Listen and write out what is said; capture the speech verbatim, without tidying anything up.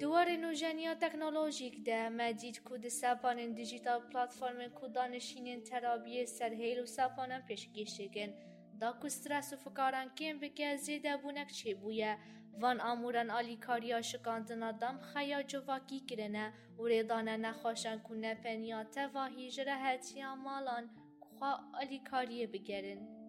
دوار نوجنیا تکنولوژیک ده مدید کود سپانین دیجیتال پلاتفورم کودانشینین ترابیه سرهیل و سپانن پیشگیشگن دا کو استرس و فکاران کم بکه زیده بونک چه بویه وان آموران آلیکاریا شکاندنا دام خیا جواکی کرنه و ریدانه نخواشن کنه پنیا تواهی جرهتی مالان خواه آلیکاریه بگرن.